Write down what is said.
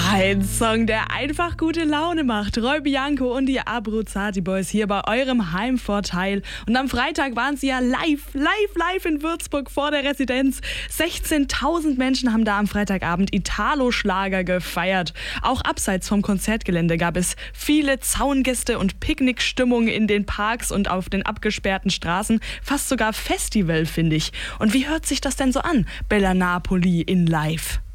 Ein Song, der einfach gute Laune macht. Roy Bianco und die Abruzzati Boys hier bei eurem Heimvorteil. Und am Freitag waren sie ja live in Würzburg vor der Residenz. 16.000 Menschen haben da am Freitagabend Italo-Schlager gefeiert. Auch abseits vom Konzertgelände gab es viele Zaungäste und Picknickstimmung in den Parks und auf den abgesperrten Straßen. Fast sogar Festival, finde ich. Und wie hört sich das denn so an? Bella Napoli in live.